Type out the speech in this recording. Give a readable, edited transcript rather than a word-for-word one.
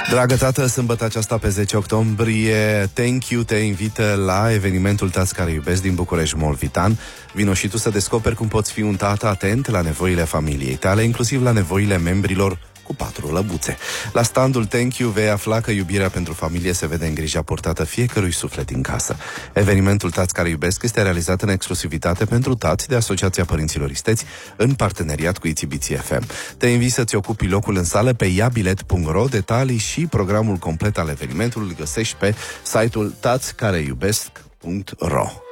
Dragă tată, sâmbătă aceasta pe 10 octombrie, Thank You te invită la evenimentul Tați care iubesc din București Mall Vitan. Vino și tu să descoperi cum poți fi un tată atent la nevoile familiei tale, inclusiv la nevoile membrilor cu 4 lăbuțe. La standul Thank You vei afla că iubirea pentru familie se vede în grija purtată fiecărui suflet din casă. Evenimentul Tați care iubesc este realizat în exclusivitate pentru tați de Asociația Părinților Isteți în parteneriat cu ITBC FM. Te invit să-ți ocupi locul în sală pe iabilet.ro. Detalii și programul complet al evenimentului găsești pe site-ul tatscareiubesc.ro.